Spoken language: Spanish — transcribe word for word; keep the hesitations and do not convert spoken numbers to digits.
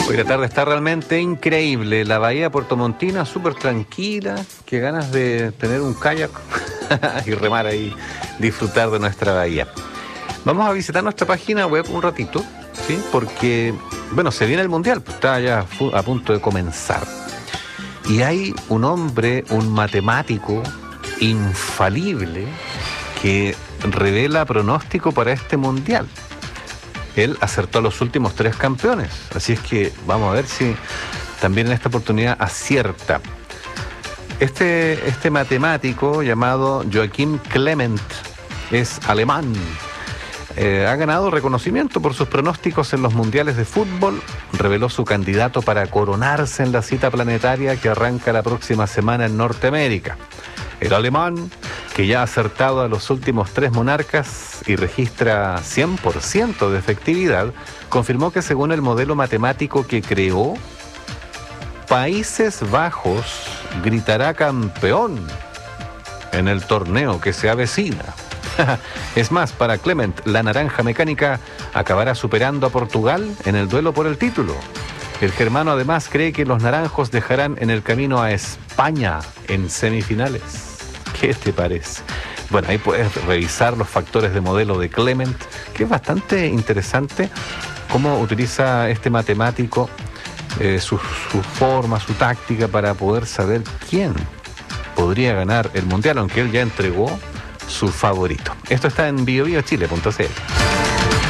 Hoy la tarde está realmente increíble. La bahía de Puerto Montina, súper tranquila. Qué ganas de tener un kayak y remar ahí, disfrutar de nuestra bahía. Vamos a visitar nuestra página web un ratito, ¿sí? Porque, bueno, se viene el Mundial, pues está ya a punto de comenzar. Y hay un hombre, un matemático infalible que revela pronóstico para este Mundial. Él acertó a los últimos tres campeones, así es que vamos a ver si también en esta oportunidad acierta. Este, este matemático llamado Joachim Clement es alemán. Eh, ha ganado reconocimiento por sus pronósticos en los mundiales de fútbol. Reveló su candidato para coronarse en la cita planetaria que arranca la próxima semana en Norteamérica. El alemán, que ya ha acertado a los últimos tres monarcas y registra cien por ciento de efectividad, confirmó que según el modelo matemático que creó, Países Bajos gritará campeón en el torneo que se avecina. Es más, para Clement, la naranja mecánica acabará superando a Portugal en el duelo por el título. El germano además cree que los naranjos dejarán en el camino a España en semifinales. ¿Qué te parece? Bueno, ahí puedes revisar los factores de modelo de Clement, que es bastante interesante cómo utiliza este matemático eh, su, su forma, su táctica para poder saber quién podría ganar el Mundial, aunque él ya entregó su favorito. Esto está en bio bio chile punto c l.